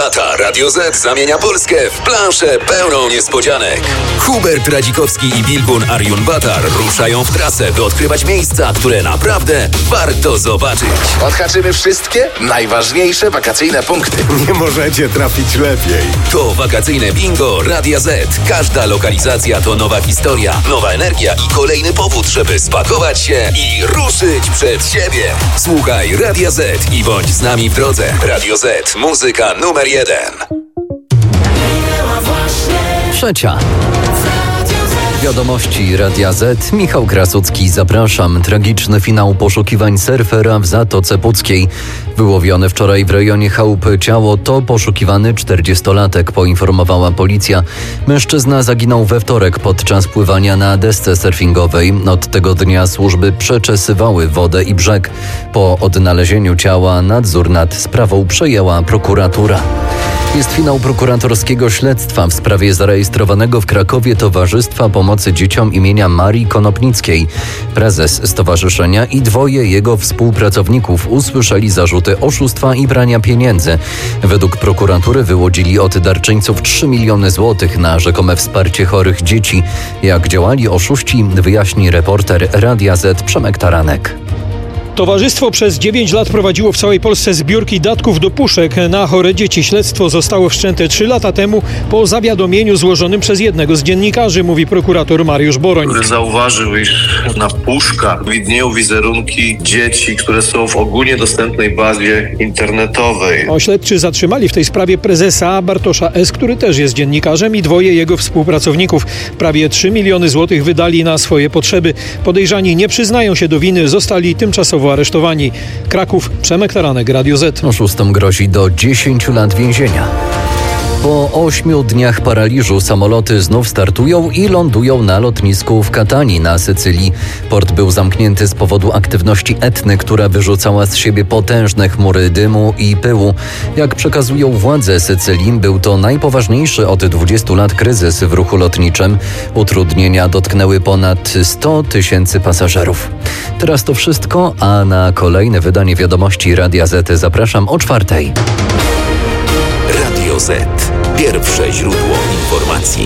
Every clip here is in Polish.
lata Radio Z zamienia Polskę w planszę pełną niespodzianek. Hubert Radzikowski i Bilgun Arjun-Batar ruszają w trasę, by odkrywać miejsca, które naprawdę warto zobaczyć. Odhaczymy wszystkie najważniejsze wakacyjne punkty. Nie możecie trafić lepiej. To wakacyjne bingo Radia Z. Każda lokalizacja to nowa historia, nowa energia i kolejny powód, żeby spakować się i ruszyć przed siebie. Słuchaj Radia Z i bądź z nami w drodze. Radio Z. Muzyka numer 1. Trzecia. Wiadomości Radia Z. Michał Krasucki, zapraszam. Tragiczny finał poszukiwań surfera w Zatoce Puckiej. Wyłowione wczoraj w rejonie chałupy ciało to poszukiwany 40-latek, poinformowała policja. Mężczyzna zaginął we wtorek podczas pływania na desce surfingowej. Od tego dnia służby przeczesywały wodę i brzeg. Po odnalezieniu ciała nadzór nad sprawą przejęła prokuratura. Jest finał prokuratorskiego śledztwa w sprawie zarejestrowanego w Krakowie Towarzystwa Pomocy Dzieciom imienia Marii Konopnickiej. Prezes stowarzyszenia i dwoje jego współpracowników usłyszeli zarzuty oszustwa i prania pieniędzy. Według prokuratury wyłudzili od darczyńców 3 miliony złotych na rzekome wsparcie chorych dzieci. Jak działali oszuści, wyjaśni reporter Radia Z Przemek Taranek. Towarzystwo przez 9 lat prowadziło w całej Polsce zbiórki datków do puszek na chore dzieci. Śledztwo zostało wszczęte 3 lata temu po zawiadomieniu złożonym przez jednego z dziennikarzy, mówi prokurator Mariusz Boroń. Który zauważył, iż na puszkach widnieją wizerunki dzieci, które są w ogólnie dostępnej bazie internetowej. Śledczy zatrzymali w tej sprawie prezesa Bartosza S., który też jest dziennikarzem, i dwoje jego współpracowników. Prawie 3 miliony złotych wydali na swoje potrzeby. Podejrzani nie przyznają się do winy, zostali tymczasowo aresztowani. Kraków, Przemek Taranek, Radio Z. Oszustom grozi do 10 lat więzienia. Po 8 dniach paraliżu samoloty znów startują i lądują na lotnisku w Katanii na Sycylii. Port był zamknięty z powodu aktywności Etny, która wyrzucała z siebie potężne chmury dymu i pyłu. Jak przekazują władze Sycylii, był to najpoważniejszy od 20 lat kryzys w ruchu lotniczym. Utrudnienia dotknęły ponad 100 000 pasażerów. Teraz to wszystko, a na kolejne wydanie wiadomości Radia Z zapraszam o 4:00. Radio Z. Pierwsze źródło informacji.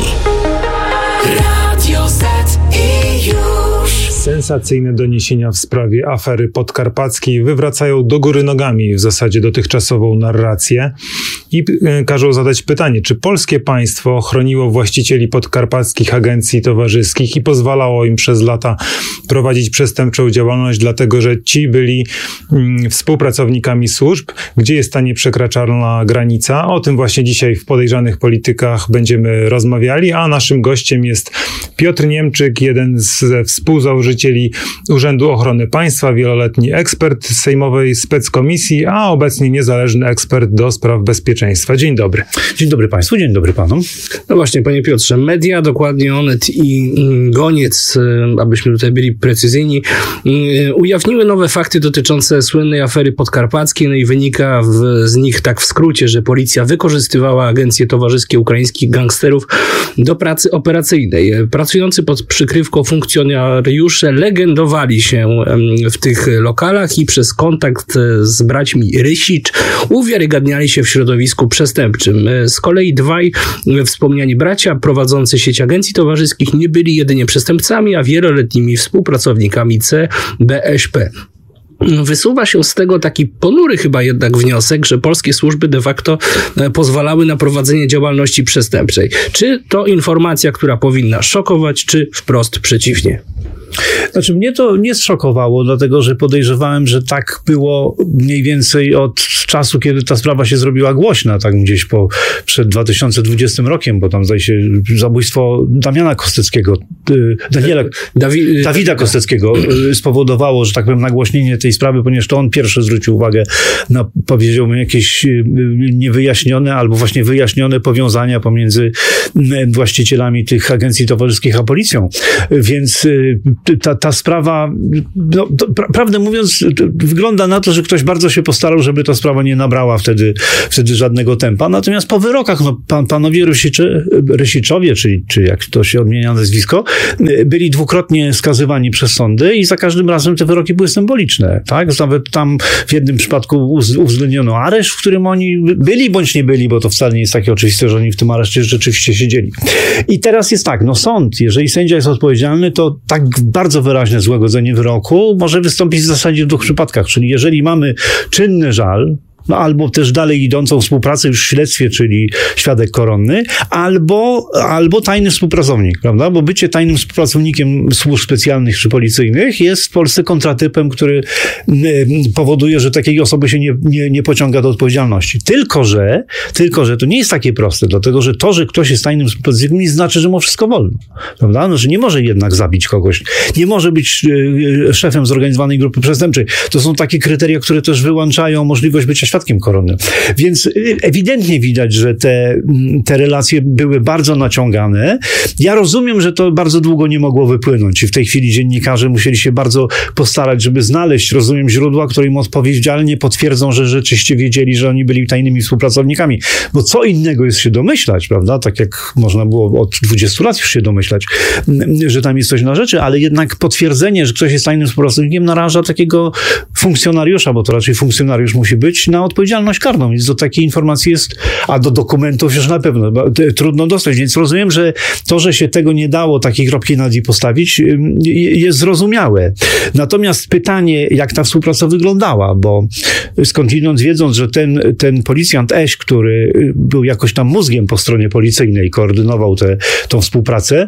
Radio Z i już. Sensacyjne doniesienia w sprawie afery podkarpackiej wywracają do góry nogami w zasadzie dotychczasową narrację i każą zadać pytanie, czy polskie państwo chroniło właścicieli podkarpackich agencji towarzyskich i pozwalało im przez lata prowadzić przestępczą działalność, dlatego że ci byli współpracownikami służb, gdzie jest ta nieprzekraczalna granica. O tym właśnie dzisiaj w Podejrzanych Politykach będziemy rozmawiali, a naszym gościem jest Piotr Niemczyk, jeden ze współzałożycieli Urzędu Ochrony Państwa, wieloletni ekspert sejmowej speckomisji, a obecnie niezależny ekspert do spraw bezpieczeństwa. Dzień dobry. Dzień dobry Państwu, dzień dobry Panom. No właśnie, Panie Piotrze, media, dokładnie Onet i Goniec, abyśmy tutaj byli precyzyjni, ujawniły nowe fakty dotyczące słynnej afery podkarpackiej, no i wynika z nich tak w skrócie, że policja wykorzystywała agencje towarzyskie ukraińskich gangsterów do pracy operacyjnej. Pracujący pod przykrywką funkcjonariusze legendowali się w tych lokalach i przez kontakt z braćmi Rysicz uwiarygadniali się w środowisku przestępczym. Z kolei dwaj wspomniani bracia prowadzący sieć agencji towarzyskich nie byli jedynie przestępcami, a wieloletnimi współpracownikami CBŚP. Wysuwa się z tego taki ponury chyba jednak wniosek, że polskie służby de facto pozwalały na prowadzenie działalności przestępczej. Czy to informacja, która powinna szokować, czy wprost przeciwnie? Znaczy mnie to nie zszokowało, dlatego że podejrzewałem, że tak było mniej więcej od czasu, kiedy ta sprawa się zrobiła głośna, tak gdzieś przed 2020 rokiem, bo tam zdaje się zabójstwo Damiana Kosteckiego, Dawida Kosteckiego spowodowało, że tak powiem, nagłośnienie tej sprawy, ponieważ to on pierwszy zwrócił uwagę na, powiedziałbym, jakieś niewyjaśnione albo właśnie wyjaśnione powiązania pomiędzy właścicielami tych agencji towarzyskich a policją. Więc ta sprawa, no, prawdę mówiąc, wygląda na to, że ktoś bardzo się postarał, żeby ta sprawa sprawa nie nabrała wtedy żadnego tempa. Natomiast po wyrokach, panowie Rysiczowie, czy jak to się odmienia nazwisko, byli dwukrotnie skazywani przez sądy i za każdym razem te wyroki były symboliczne, tak? Nawet tam w jednym przypadku uwzględniono areszt, w którym oni byli bądź nie byli, bo to wcale nie jest takie oczywiste, że oni w tym areszcie rzeczywiście siedzieli. I teraz jest tak, sąd, jeżeli sędzia jest odpowiedzialny, to tak bardzo wyraźne złagodzenie wyroku może wystąpić w zasadzie w dwóch przypadkach, czyli jeżeli mamy czynny żal, albo też dalej idącą współpracę już w śledztwie, czyli świadek koronny, albo tajny współpracownik, prawda? Bo bycie tajnym współpracownikiem służb specjalnych czy policyjnych jest w Polsce kontratypem, który powoduje, że takiej osoby się nie pociąga do odpowiedzialności. Tylko, że to nie jest takie proste, dlatego, że to, że ktoś jest tajnym współpracownikiem, nie znaczy, że mu wszystko wolno, prawda? Że nie może jednak zabić kogoś, nie może być szefem zorganizowanej grupy przestępczej. To są takie kryteria, które też wyłączają możliwość bycia świadkiem koronnym. Więc ewidentnie widać, że te relacje były bardzo naciągane. Ja rozumiem, że to bardzo długo nie mogło wypłynąć i w tej chwili dziennikarze musieli się bardzo postarać, żeby znaleźć, rozumiem, źródła, które im odpowiedzialnie potwierdzą, że rzeczywiście wiedzieli, że oni byli tajnymi współpracownikami. Bo co innego jest się domyślać, prawda? Tak jak można było od 20 lat już się domyślać, że tam jest coś na rzeczy, ale jednak potwierdzenie, że ktoś jest tajnym współpracownikiem, naraża takiego funkcjonariusza, bo to raczej funkcjonariusz musi być, na odpowiedzialność karną. Więc do takiej informacji jest, a do dokumentów już na pewno trudno dostać. Więc rozumiem, że to, że się tego nie dało takiej kropki nad i postawić, jest zrozumiałe. Natomiast pytanie, jak ta współpraca wyglądała, bo skądinąd wiedząc, że ten policjant Eś, który był jakoś tam mózgiem po stronie policyjnej, koordynował tą współpracę,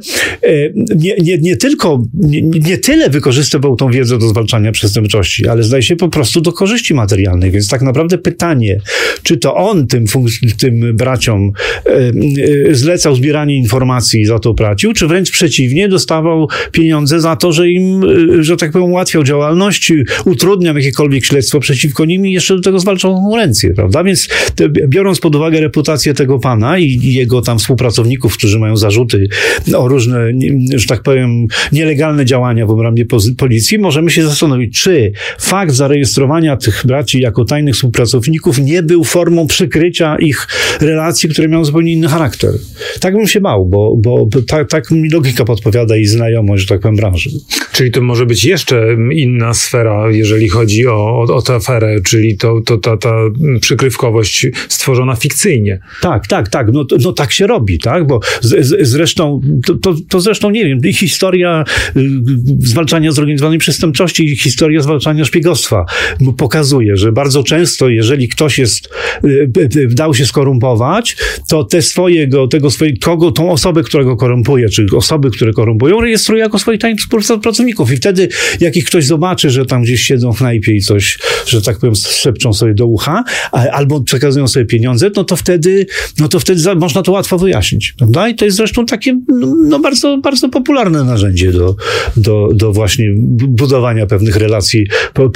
nie tyle wykorzystywał tą wiedzę do zwalczania przestępczości, ale zdaje się po prostu do korzyści materialnej. Więc tak naprawdę pytanie, czy to on tym braciom zlecał zbieranie informacji i za to płacił, czy wręcz przeciwnie, dostawał pieniądze za to, że im, że tak powiem, ułatwiał działalność, utrudniał jakiekolwiek śledztwo przeciwko nim i jeszcze do tego zwalczał konkurencję, prawda? Więc biorąc pod uwagę reputację tego pana i jego tam współpracowników, którzy mają zarzuty o różne, że tak powiem, nielegalne działania w obrębie policji, możemy się zastanowić, czy fakt zarejestrowania tych braci jako tajnych współpracowników nie był formą przykrycia ich relacji, które miały zupełnie inny charakter. Tak bym się bał, bo tak mi logika podpowiada i znajomość, że tak powiem, branży. Czyli to może być jeszcze inna sfera, jeżeli chodzi o tę aferę, czyli ta przykrywkowość stworzona fikcyjnie. Tak. No tak się robi, tak? Bo zresztą, to zresztą, nie wiem, historia zwalczania zorganizowanej przestępczości i historia zwalczania szpiegostwa pokazuje, że bardzo często, jeżeli ktoś dał się skorumpować, to tą osobę, która go korumpuje, czy osoby, które korumpują, rejestruje jako swoich tajnych współpracowników. I wtedy, jak ich ktoś zobaczy, że tam gdzieś siedzą w knajpie i coś, że tak powiem, szepczą sobie do ucha, albo przekazują sobie pieniądze, to wtedy można to łatwo wyjaśnić, prawda? I to jest zresztą takie, bardzo, bardzo popularne narzędzie do właśnie budowania pewnych relacji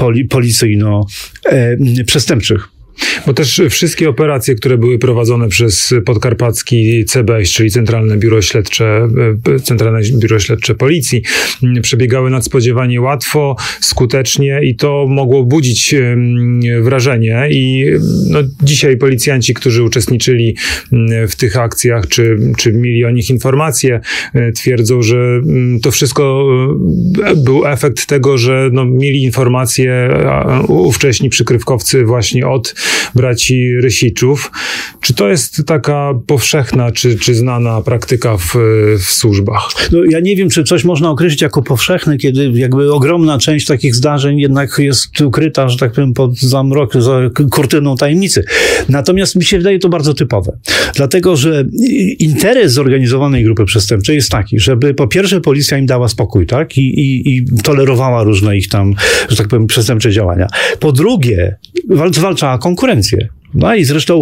policyjno-przestępczych. Bo też wszystkie operacje, które były prowadzone przez podkarpacki CBŚ, czyli Centralne Biuro Śledcze Policji, przebiegały nadspodziewanie łatwo, skutecznie i to mogło budzić wrażenie. I dzisiaj policjanci, którzy uczestniczyli w tych akcjach, czy mieli o nich informacje, twierdzą, że to wszystko był efekt tego, że mieli informacje ówcześni przykrywkowcy właśnie od braci Rysiczów. Czy to jest taka powszechna, czy znana praktyka w służbach? Ja nie wiem, czy coś można określić jako powszechne, kiedy jakby ogromna część takich zdarzeń jednak jest ukryta, że tak powiem, za kurtyną tajemnicy. Natomiast mi się wydaje to bardzo typowe. Dlatego, że interes zorganizowanej grupy przestępczej jest taki, żeby po pierwsze policja im dała spokój, tak? I tolerowała różne ich tam, że tak powiem, przestępcze działania. Po drugie, zwalczała konkurencję. No i zresztą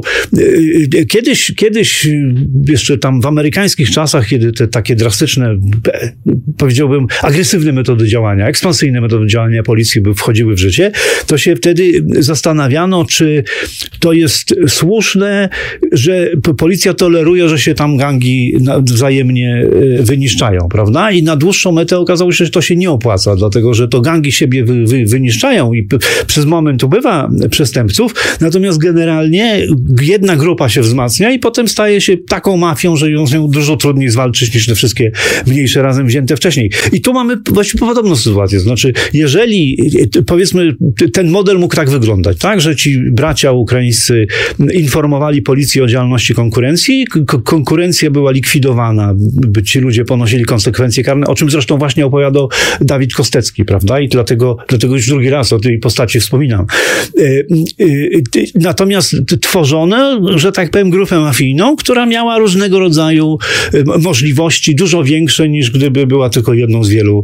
kiedyś jeszcze tam w amerykańskich czasach, kiedy te takie drastyczne, powiedziałbym, agresywne metody działania, ekspansyjne metody działania policji wchodziły w życie, to się wtedy zastanawiano, czy to jest słuszne, że policja toleruje, że się tam gangi wzajemnie wyniszczają, prawda? I na dłuższą metę okazało się, że to się nie opłaca, dlatego że to gangi siebie wyniszczają i przez moment ubywa przestępców, natomiast generalnie jedna grupa się wzmacnia i potem staje się taką mafią, że ją dużo trudniej zwalczyć niż te wszystkie mniejsze razem wzięte wcześniej. I tu mamy właściwie podobną sytuację. Znaczy, jeżeli, powiedzmy, ten model mógł tak wyglądać, tak, że ci bracia ukraińscy informowali policję o działalności konkurencji, konkurencja była likwidowana, ci ludzie ponosili konsekwencje karne, o czym zresztą właśnie opowiadał Dawid Kostecki, prawda? I dlatego już drugi raz o tej postaci wspominam. Natomiast tworzono, że tak powiem, grupę mafijną, która miała różnego rodzaju możliwości, dużo większe niż gdyby była tylko jedną z wielu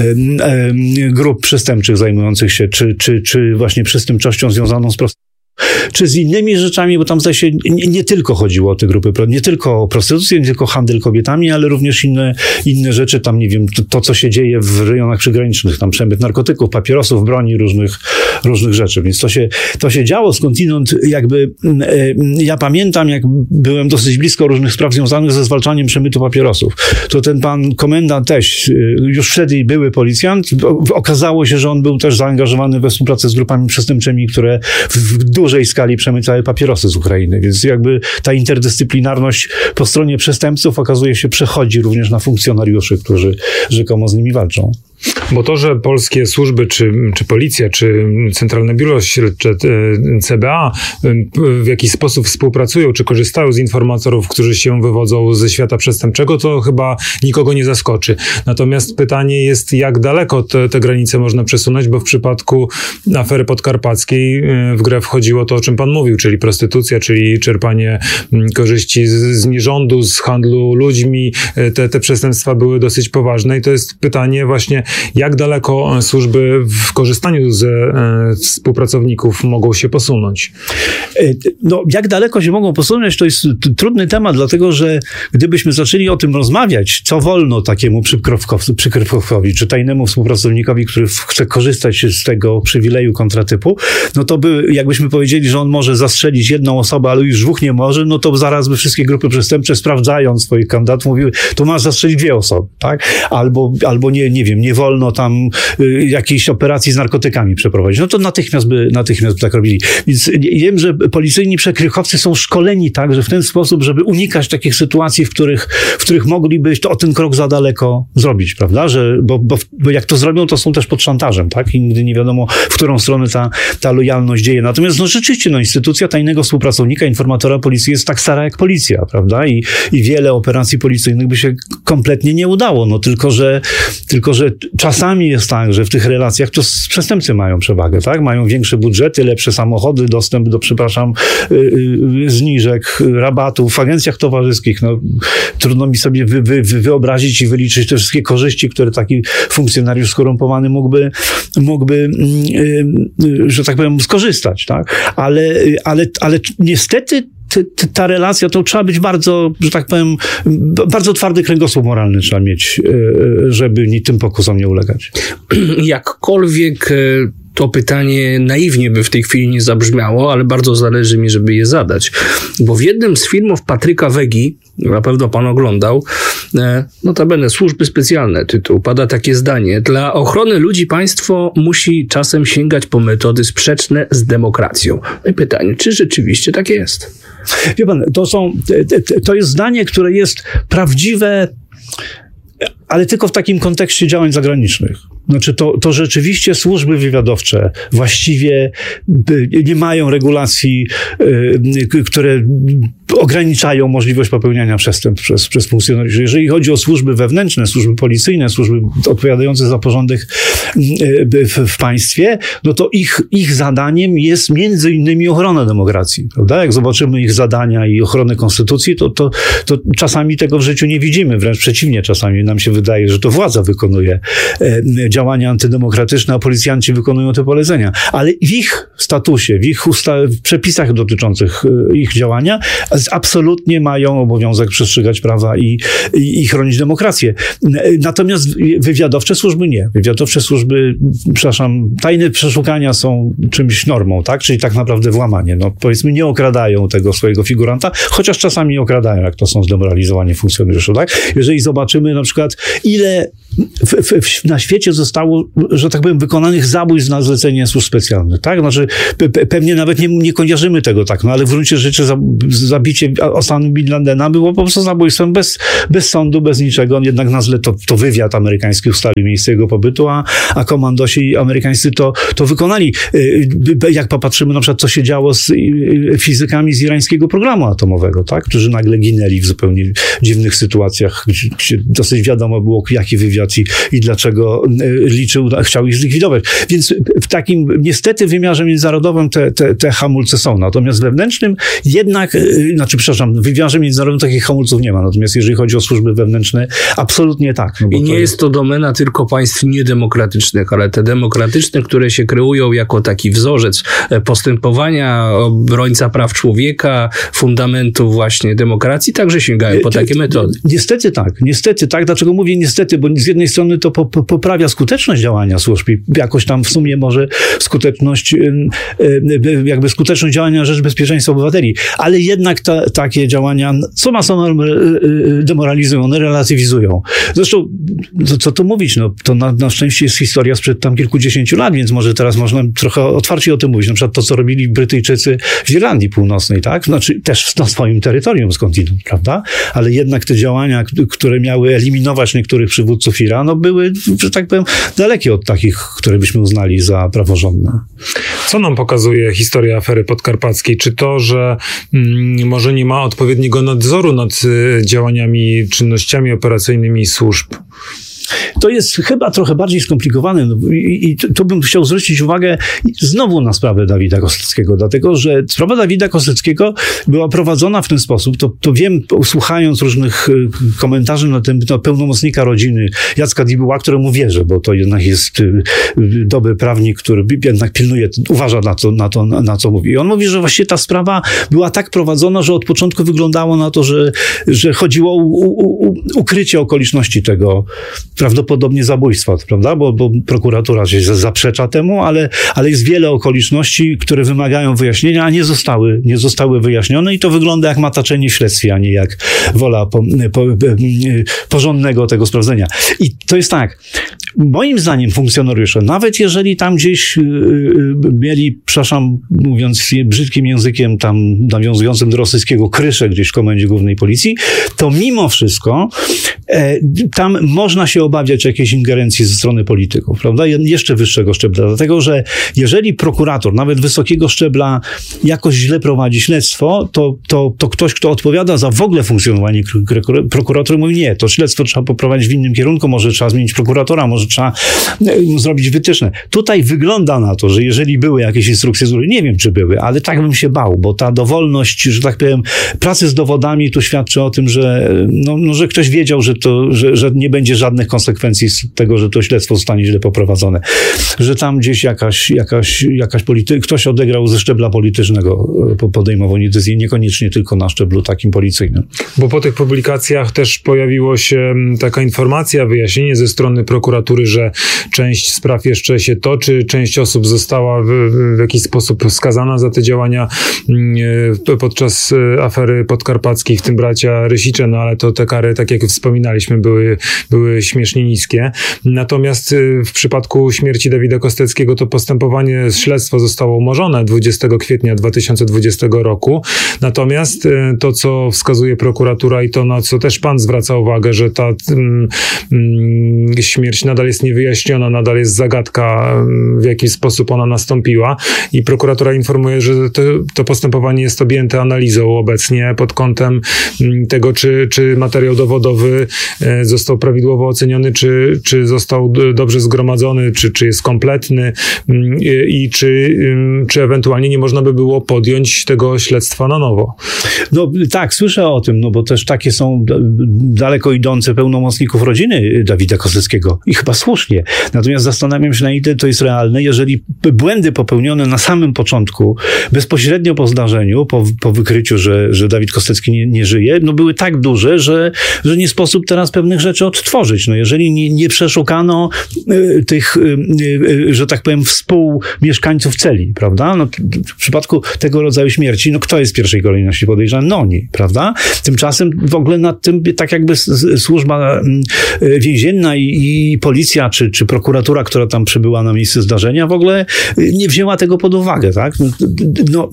grup przestępczych zajmujących się, czy właśnie przestępczością związaną z czy z innymi rzeczami, bo tam zdaje się nie tylko chodziło o te grupy, nie tylko o prostytucję, nie tylko handel kobietami, ale również inne rzeczy, tam nie wiem, to co się dzieje w rejonach przygranicznych, tam przemyt narkotyków, papierosów, broni, różnych rzeczy, więc to się działo skądinąd, jakby ja pamiętam, jak byłem dosyć blisko różnych spraw związanych ze zwalczaniem przemytu papierosów, to ten pan komendant też, już wtedy były policjant, okazało się, że on był też zaangażowany we współpracę z grupami przestępczymi, które w dużej skali przemycały papierosy z Ukrainy, więc jakby ta interdyscyplinarność po stronie przestępców okazuje się przechodzi również na funkcjonariuszy, którzy rzekomo z nimi walczą. Bo to, że polskie służby, czy policja, czy Centralne Biuro Śledcze, CBA w jakiś sposób współpracują, czy korzystają z informatorów, którzy się wywodzą ze świata przestępczego, to chyba nikogo nie zaskoczy. Natomiast pytanie jest, jak daleko te granice można przesunąć, bo w przypadku afery podkarpackiej w grę wchodziło to, o czym pan mówił, czyli prostytucja, czyli czerpanie korzyści z nierządu, z handlu ludźmi. Te przestępstwa były dosyć poważne i to jest pytanie właśnie, jak daleko służby w korzystaniu ze współpracowników mogą się posunąć? No, jak daleko się mogą posunąć, to jest trudny temat, dlatego że gdybyśmy zaczęli o tym rozmawiać, co wolno takiemu przykrywkowi, czy tajnemu współpracownikowi, który chce korzystać z tego przywileju kontratypu, no to jakbyśmy powiedzieli, że on może zastrzelić jedną osobę, ale już dwóch nie może, no to zaraz by wszystkie grupy przestępcze, sprawdzając swoich kandydatów, mówiły, tu masz zastrzelić dwie osoby, tak? Albo nie wiem, nie wolno tam jakiejś operacji z narkotykami przeprowadzić. No to natychmiast by tak robili. Więc wiem, że policyjni przekrywkowcy są szkoleni tak, że w ten sposób, żeby unikać takich sytuacji, w których mogliby to o ten krok za daleko zrobić, prawda? Bo jak to zrobią, to są też pod szantażem, tak? I nigdy nie wiadomo, w którą stronę ta lojalność dzieje. Natomiast rzeczywiście, instytucja tajnego współpracownika, informatora policji jest tak stara jak policja, prawda? I wiele operacji policyjnych by się kompletnie nie udało. No tylko, że czasami jest tak, że w tych relacjach to przestępcy mają przewagę, tak? Mają większe budżety, lepsze samochody, dostęp do, zniżek, rabatów w agencjach towarzyskich. No, trudno mi sobie wyobrazić i wyliczyć te wszystkie korzyści, które taki funkcjonariusz skorumpowany mógłby, że tak powiem, skorzystać, tak? Ale niestety ta relacja, to trzeba być bardzo, że tak powiem, bardzo twardy kręgosłup moralny trzeba mieć, żeby tym pokusom nie ulegać. Jakkolwiek to pytanie naiwnie by w tej chwili nie zabrzmiało, ale bardzo zależy mi, żeby je zadać. Bo w jednym z filmów Patryka Wegi, na pewno pan oglądał, notabene służby specjalne, tytuł, pada takie zdanie: dla ochrony ludzi państwo musi czasem sięgać po metody sprzeczne z demokracją. No i pytanie, czy rzeczywiście tak jest? Wie pan, to jest zdanie, które jest prawdziwe, ale tylko w takim kontekście działań zagranicznych. Znaczy to rzeczywiście służby wywiadowcze właściwie nie mają regulacji, które ograniczają możliwość popełniania przestępstw przez funkcjonariuszy. Jeżeli chodzi o służby wewnętrzne, służby policyjne, służby odpowiadające za porządek w państwie, no to ich zadaniem jest między innymi ochrona demokracji, prawda? Jak zobaczymy ich zadania i ochronę konstytucji, to czasami tego w życiu nie widzimy, wręcz przeciwnie, czasami nam się wydaje, że to władza wykonuje działania antydemokratyczne, a policjanci wykonują te polecenia. Ale w ich statusie, w ich w przepisach dotyczących ich działania absolutnie mają obowiązek przestrzegać prawa i chronić demokrację. Natomiast wywiadowcze służby nie. Wywiadowcze służby, tajne przeszukania są czymś normą, tak? Czyli tak naprawdę włamanie. No, powiedzmy, nie okradają tego swojego figuranta, chociaż czasami okradają, jak to są zdemoralizowani funkcjonariusze, tak? Jeżeli zobaczymy na przykład, ile na świecie zostało, że tak powiem, wykonanych zabójstw na zlecenie służb specjalnych, tak? Znaczy, pewnie nawet nie kojarzymy tego tak, no ale w gruncie rzeczy zabicie Osamy Bin Ladena było po prostu zabójstwem bez sądu, bez niczego. On jednak na zle to wywiad amerykański ustalił miejsce jego pobytu, a komandosi amerykańscy to wykonali. Jak popatrzymy na przykład, co się działo z fizykami z irańskiego programu atomowego, tak? Którzy nagle ginęli w zupełnie dziwnych sytuacjach, gdzie dosyć wiadomo było, jaki wywiad i dlaczego chciał ich zlikwidować. Więc w takim niestety wymiarze międzynarodowym te hamulce są. Natomiast wewnętrznym jednak, w wymiarze międzynarodowym takich hamulców nie ma. Natomiast jeżeli chodzi o służby wewnętrzne, absolutnie tak. No i nie jest to domena tylko państw niedemokratycznych, ale te demokratyczne, które się kreują jako taki wzorzec postępowania, obrońca praw człowieka, fundamentów właśnie demokracji, także sięgają po takie metody. Niestety tak. Dlaczego mówię niestety? Bo z jednej strony to poprawia skuteczność działania służb i jakoś tam w sumie może skuteczność działania na rzecz bezpieczeństwa obywateli. Ale jednak takie działania summa summarum demoralizują, one relatywizują. Zresztą, co tu mówić, no, to na szczęście jest historia sprzed tam kilkudziesięciu lat, więc może teraz można trochę otwarcie o tym mówić. Na przykład to, co robili Brytyjczycy w Irlandii Północnej, tak? Znaczy też na swoim terytorium skądinąd, prawda? Ale jednak te działania, które miały eliminować niektórych przywódców Iranu, były, że tak powiem, dalekie od takich, które byśmy uznali za praworządne. Co nam pokazuje historia afery podkarpackiej? Czy to, że może nie ma odpowiedniego nadzoru nad działaniami, czynnościami operacyjnymi służb? To jest chyba trochę bardziej skomplikowane i tu bym chciał zwrócić uwagę znowu na sprawę Dawida Kosteckiego, dlatego że sprawa Dawida Kosteckiego była prowadzona w ten sposób, to wiem, słuchając różnych komentarzy na temat pełnomocnika rodziny Jacka Dibuła, któremu wierzę, bo to jednak jest dobry prawnik, który jednak pilnuje, uważa na co mówi. I on mówi, że właściwie ta sprawa była tak prowadzona, że od początku wyglądało na to, że chodziło o ukrycie okoliczności tego prawdopodobnie zabójstwa, prawda? Bo prokuratura się zaprzecza temu, ale jest wiele okoliczności, które wymagają wyjaśnienia, a nie zostały wyjaśnione i to wygląda jak mataczenie w śledztwie, a nie jak wola porządnego tego sprawdzenia. I to jest tak, moim zdaniem funkcjonariusze, nawet jeżeli tam gdzieś mieli, przepraszam, mówiąc brzydkim językiem tam nawiązującym do rosyjskiego, kryszę gdzieś w Komendzie Głównej Policji, to mimo wszystko tam można się obawiać jakiejś ingerencji ze strony polityków, prawda? Jeszcze wyższego szczebla, dlatego że jeżeli prokurator, nawet wysokiego szczebla, jakoś źle prowadzi śledztwo, to ktoś, kto odpowiada za w ogóle funkcjonowanie prokuratora, mówi nie, to śledztwo trzeba poprowadzić w innym kierunku, może trzeba zmienić prokuratora, może trzeba zrobić wytyczne. Tutaj wygląda na to, że jeżeli były jakieś instrukcje z góry, nie wiem, czy były, ale tak bym się bał, bo ta dowolność, że tak powiem, pracy z dowodami tu świadczy o tym, że ktoś wiedział, że nie będzie żadnych konsekwencji z tego, że to śledztwo zostanie źle poprowadzone. Że tam gdzieś ktoś odegrał ze szczebla politycznego, podejmował decyzję, niekoniecznie tylko na szczeblu takim policyjnym. Bo po tych publikacjach też pojawiło się taka informacja, wyjaśnienie ze strony prokuratury, że część spraw jeszcze się toczy, część osób została w jakiś sposób skazana za te działania podczas afery podkarpackiej, w tym bracia Rysicze, no ale to te kary, tak jak wspominaliśmy, były śmiesznie niskie. Natomiast w przypadku śmierci Dawida Kosteckiego to śledztwo zostało umorzone 20 kwietnia 2020 roku. Natomiast to, co wskazuje prokuratura i to, na co też pan zwraca uwagę, że ta śmierć nadal jest niewyjaśniona, nadal jest zagadka, w jaki sposób ona nastąpiła i prokuratura informuje, że to postępowanie jest objęte analizą obecnie pod kątem tego, czy materiał dowodowy został prawidłowo oceniony, czy został dobrze zgromadzony, czy jest kompletny i czy ewentualnie nie można by było podjąć tego śledztwa na nowo. No tak, słyszę o tym, no bo też takie są daleko idące pełnomocników rodziny Dawida Kosteckiego i chyba słusznie. Natomiast zastanawiam się, na ile to jest realne, jeżeli błędy popełnione na samym początku, bezpośrednio po zdarzeniu, po wykryciu, że Dawid Kostecki nie żyje, no były tak duże, że nie sposób teraz pewnych rzeczy odtworzyć. No jeżeli nie przeszukano tych, że tak powiem, współmieszkańców celi, prawda? No, w przypadku tego rodzaju śmierci, no kto jest w pierwszej kolejności podejrzany? No oni, prawda? Tymczasem w ogóle nad tym tak jakby służba więzienna i policja, czy prokuratura, która tam przybyła na miejsce zdarzenia, w ogóle nie wzięła tego pod uwagę, tak? No,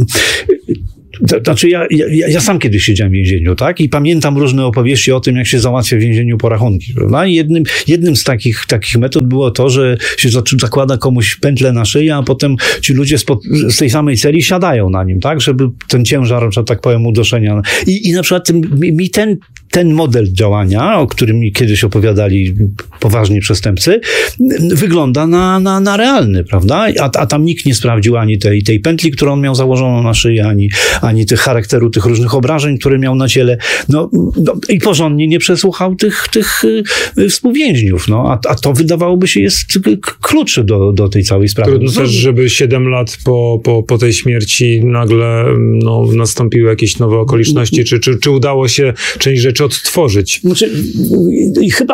znaczy ja sam kiedyś siedziałem w więzieniu, tak? I pamiętam różne opowieści o tym, jak się załatwia w więzieniu porachunki, prawda? I jednym z takich metod było to, że się zakłada komuś pętlę na szyję, a potem ci ludzie z tej samej celi siadają na nim, tak? Żeby ten ciężar, że tak powiem, udoszenia. I na przykład mi ten model działania, o którym mi kiedyś opowiadali poważni przestępcy, wygląda na realny, prawda? A tam nikt nie sprawdził ani tej pętli, którą on miał założoną na szyję, ani tych charakteru, tych różnych obrażeń, które miał na ciele. No i porządnie nie przesłuchał tych współwięźniów. No, a to wydawałoby się jest kluczy do tej całej sprawy. Trudno też, żeby 7 lat po tej śmierci nagle nastąpiły jakieś nowe okoliczności, czy udało się część rzeczy odtworzyć. Znaczy, i chyba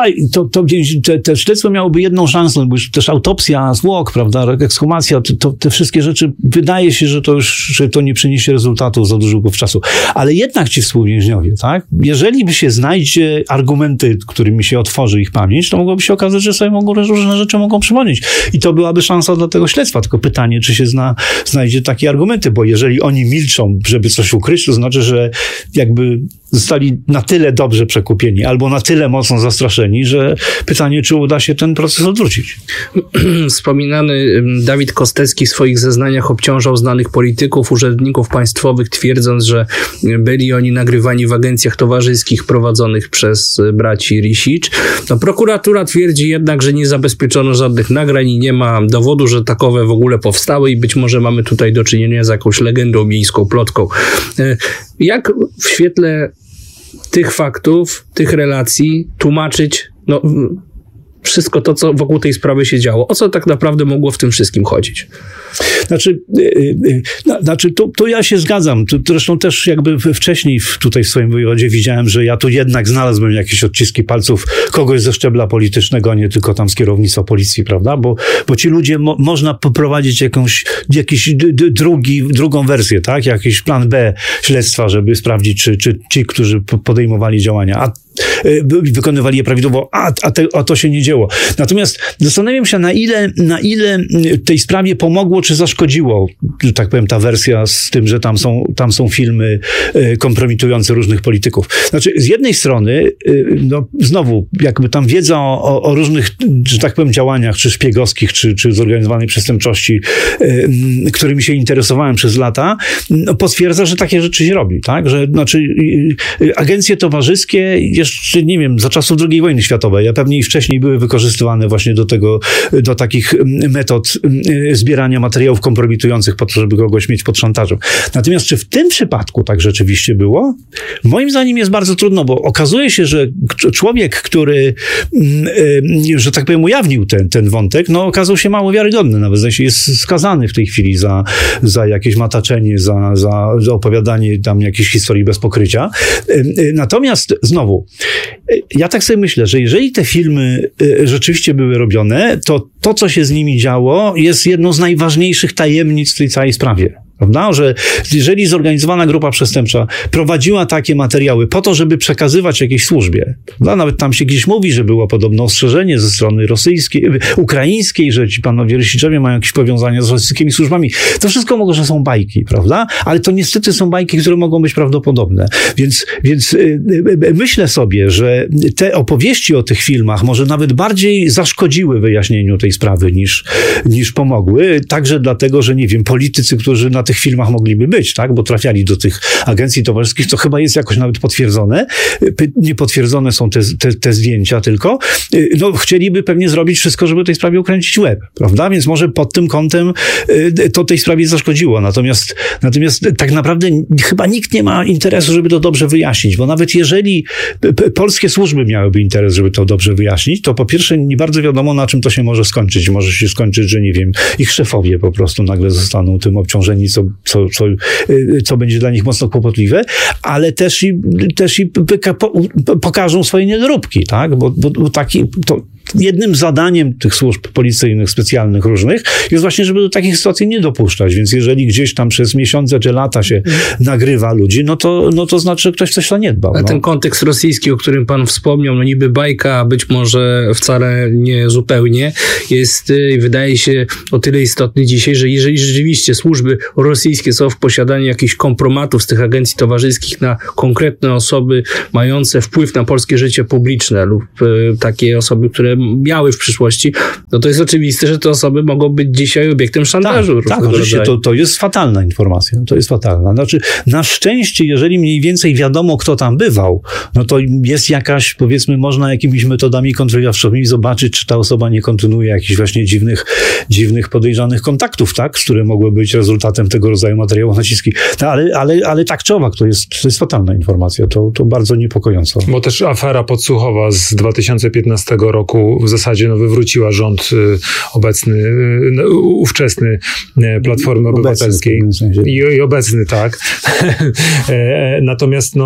to śledztwo miałoby jedną szansę, bo już też autopsja zwłok, prawda, ekshumacja, te wszystkie rzeczy, wydaje się, że to nie przyniesie rezultatów za dużo czasu. Ale jednak ci współwięźniowie, tak? Jeżeli by się znajdzie argumenty, którymi się otworzy ich pamięć, to mogłoby się okazać, że sobie różne rzeczy mogą przypomnieć. I to byłaby szansa dla tego śledztwa. Tylko pytanie, czy się znajdzie takie argumenty, bo jeżeli oni milczą, żeby coś ukryć, to znaczy, że jakby zostali na tyle dobrze przekupieni albo na tyle mocno zastraszeni, że pytanie, czy uda się ten proces odwrócić. Wspominany Dawid Kostecki w swoich zeznaniach obciążał znanych polityków, urzędników państwowych, twierdząc, że byli oni nagrywani w agencjach towarzyskich prowadzonych przez braci Risicz. No, prokuratura twierdzi jednak, że nie zabezpieczono żadnych nagrań i nie ma dowodu, że takowe w ogóle powstały i być może mamy tutaj do czynienia z jakąś legendą miejską, plotką. Jak w świetle tych faktów, tych relacji tłumaczyć wszystko to, co wokół tej sprawy się działo? O co tak naprawdę mogło w tym wszystkim chodzić? Znaczy tu ja się zgadzam. Zresztą też jakby wcześniej tutaj w swoim wywiadzie widziałem, że ja tu jednak znalazłem jakieś odciski palców kogoś ze szczebla politycznego, a nie tylko tam z kierownictwa policji, prawda? Bo ci ludzie można poprowadzić jakiś drugą wersję, tak? Jakiś plan B śledztwa, żeby sprawdzić, czy ci, którzy podejmowali działania, wykonywali je prawidłowo, a to się nie dzieło. Natomiast zastanawiam się, na ile tej sprawie pomogło, czy zaszkodziło, że tak powiem, ta wersja z tym, że tam są filmy kompromitujące różnych polityków. Znaczy, z jednej strony, znowu, jakby tam wiedza o różnych, że tak powiem, działaniach, czy szpiegowskich, czy zorganizowanej przestępczości, którymi się interesowałem przez lata, potwierdza, że takie rzeczy się robi, tak? Że, znaczy, agencje towarzyskie jeszcze, nie wiem, za czasów II wojny światowej, a pewnie i wcześniej były wykorzystywane właśnie do takich metod zbierania materiałów kompromitujących po to, żeby kogoś mieć pod szantażem. Natomiast czy w tym przypadku tak rzeczywiście było? Moim zdaniem jest bardzo trudno, bo okazuje się, że człowiek, który, że tak powiem, ujawnił ten wątek, okazał się mało wiarygodny. Nawet jest skazany w tej chwili za jakieś mataczenie, za opowiadanie tam jakiejś historii bez pokrycia. Natomiast znowu, ja tak sobie myślę, że jeżeli te filmy rzeczywiście były robione, to, co się z nimi działo, jest jedną z najważniejszych tajemnic w tej całej sprawie. Prawda? Że jeżeli zorganizowana grupa przestępcza prowadziła takie materiały po to, żeby przekazywać jakiejś służbie, prawda? Nawet tam się gdzieś mówi, że było podobno ostrzeżenie ze strony rosyjskiej, ukraińskiej, że ci panowie Rysiczowie mają jakieś powiązania z rosyjskimi służbami. To wszystko może są bajki, prawda? Ale to niestety są bajki, które mogą być prawdopodobne. Więc myślę sobie, że te opowieści o tych filmach może nawet bardziej zaszkodziły wyjaśnieniu tej sprawy niż pomogły. Także dlatego, że nie wiem, politycy, którzy na tych tych filmach mogliby być, tak? Bo trafiali do tych agencji towarzyskich, co chyba jest jakoś nawet potwierdzone. Niepotwierdzone są te zdjęcia tylko. No, chcieliby pewnie zrobić wszystko, żeby tej sprawie ukręcić łeb, prawda? Więc może pod tym kątem to tej sprawie zaszkodziło. Natomiast tak naprawdę chyba nikt nie ma interesu, żeby to dobrze wyjaśnić, bo nawet jeżeli polskie służby miałyby interes, żeby to dobrze wyjaśnić, to po pierwsze nie bardzo wiadomo, na czym to się może skończyć. Może się skończyć, że nie wiem, ich szefowie po prostu nagle zostaną tym obciążeni, co będzie dla nich mocno kłopotliwe, ale też i pokażą swoje niedoróbki, tak? Bo jednym zadaniem tych służb policyjnych, specjalnych, różnych jest właśnie, żeby do takich sytuacji nie dopuszczać. Więc jeżeli gdzieś tam przez miesiące czy lata się nagrywa ludzi, no to znaczy, że ktoś coś zaniedbał. A ten kontekst rosyjski, o którym pan wspomniał, no niby bajka, a być może wcale nie zupełnie, jest, wydaje się, o tyle istotny dzisiaj, że jeżeli rzeczywiście służby rosyjskie są w posiadaniu jakichś kompromatów z tych agencji towarzyskich na konkretne osoby mające wpływ na polskie życie publiczne lub takie osoby, które miały w przyszłości, no to jest oczywiste, że te osoby mogą być dzisiaj obiektem szantażu. Tak, oczywiście, to jest fatalna informacja. To jest fatalna. Znaczy, na szczęście, jeżeli mniej więcej wiadomo, kto tam bywał, no to jest jakaś, powiedzmy, można jakimiś metodami kontrolowczymi zobaczyć, czy ta osoba nie kontynuuje jakichś właśnie dziwnych podejrzanych kontaktów, tak, które mogły być rezultatem tego rodzaju materiałów naciskich. No, ale tak czy owak, to jest fatalna informacja. To bardzo niepokojąco. Bo też afera podsłuchowa z 2015 roku w zasadzie wywróciła rząd obecny, ówczesny Platformy Obywatelskiej. I obecny, tak. Natomiast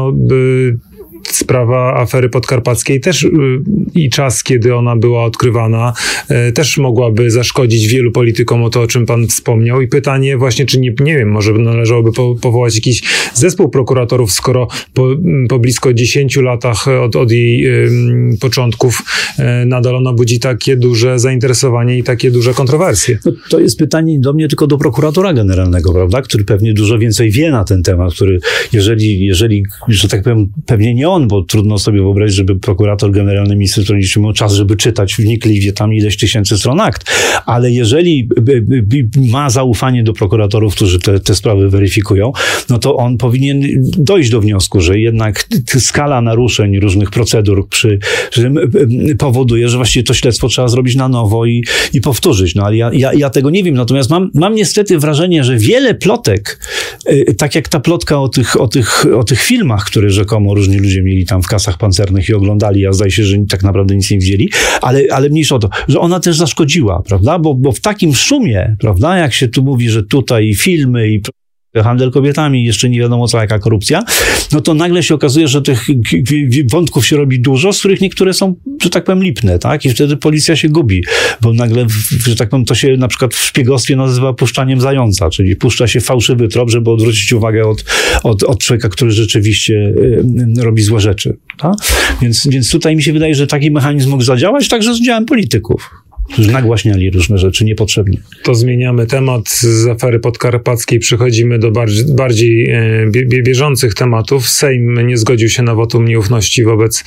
sprawa afery podkarpackiej też i czas, kiedy ona była odkrywana, też mogłaby zaszkodzić wielu politykom, o to, o czym pan wspomniał. I pytanie właśnie, czy nie wiem, może należałoby powołać jakiś zespół prokuratorów, skoro po blisko 10 latach od jej początków nadal ona budzi takie duże zainteresowanie i takie duże kontrowersje. No, to jest pytanie do mnie, tylko do prokuratora generalnego, prawda, który pewnie dużo więcej wie na ten temat, który jeżeli że tak powiem, pewnie nie on, bo trudno sobie wyobrazić, żeby prokurator generalny minister sprawiedliwości miał czas, żeby czytać wnikliwie tam ileś tysięcy stron akt. Ale jeżeli ma zaufanie do prokuratorów, którzy te sprawy weryfikują, no to on powinien dojść do wniosku, że jednak skala naruszeń różnych procedur powoduje, że właściwie to śledztwo trzeba zrobić na nowo i powtórzyć. No ale ja tego nie wiem. Natomiast mam niestety wrażenie, że wiele plotek, tak jak ta plotka o tych filmach, które rzekomo różni ludzie mieli tam w kasach pancernych i oglądali, a zdaje się, że tak naprawdę nic nie widzieli, ale mniejsza o to, że ona też zaszkodziła, prawda? Bo w takim szumie, prawda, jak się tu mówi, że tutaj filmy i handel kobietami, jeszcze nie wiadomo co, jaka korupcja, no to nagle się okazuje, że tych wątków się robi dużo, z których niektóre są, że tak powiem, lipne, tak? I wtedy policja się gubi, bo nagle, że tak powiem, to się na przykład w szpiegostwie nazywa puszczaniem zająca, czyli puszcza się fałszywy trop, żeby odwrócić uwagę od człowieka, który rzeczywiście robi złe rzeczy, tak? Więc tutaj mi się wydaje, że taki mechanizm mógł zadziałać także z udziałem polityków, którzy nagłaśniali różne rzeczy niepotrzebnie. To zmieniamy temat. Z afery podkarpackiej przechodzimy do bardziej bieżących tematów. Sejm nie zgodził się na wotum nieufności wobec